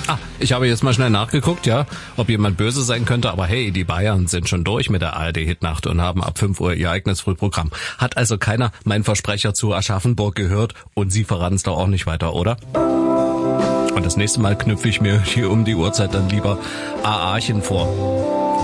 Ich habe jetzt mal schnell nachgeguckt, ja, ob jemand böse sein könnte, aber hey, die Bayern sind schon durch mit der ARD-Hitnacht und haben ab 5 Uhr ihr eigenes Frühprogramm. Hat also keiner mein Versprecher zu Aschaffenburg gehört und Sie verraten es doch auch nicht weiter, oder? Und das nächste Mal knüpfe ich mir hier um die Uhrzeit dann lieber Aachen vor.